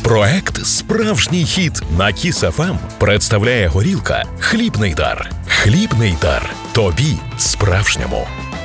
Проект «Справжній хіт» на Kiss FM представляє горілка «Хлібний дар». «Хлібний дар» – тобі справжньому.